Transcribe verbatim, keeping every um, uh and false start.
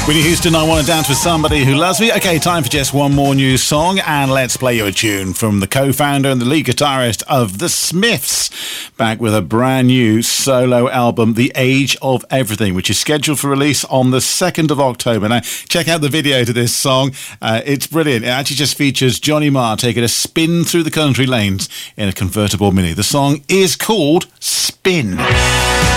Whitney Houston, I Want to Dance with Somebody Who Loves Me. Okay, time for just one more new song, and let's play you a tune from the co-founder and the lead guitarist of The Smiths, back with a brand new solo album, The Age of Everything, which is scheduled for release on the second of October. Now, check out the video to this song. Uh, it's brilliant. It actually just features Johnny Marr taking a spin through the country lanes in a convertible Mini. The song is called Spin.